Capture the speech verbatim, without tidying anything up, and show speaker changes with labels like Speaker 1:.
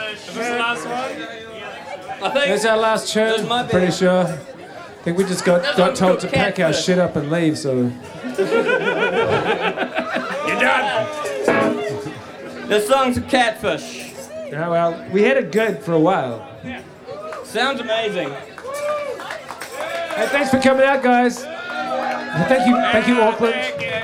Speaker 1: Is this the last one?
Speaker 2: I think
Speaker 3: That's our last tune,
Speaker 2: might be-
Speaker 3: pretty sure. I think we just got, got told to pack our shit up and leave, so...
Speaker 1: You're done.
Speaker 2: this song's a Catfish.
Speaker 3: Yeah, well, we had it good for a while.
Speaker 2: Sounds amazing.
Speaker 3: Hey, thanks for coming out, guys. Thank you, thank you, Auckland.
Speaker 1: Thank you.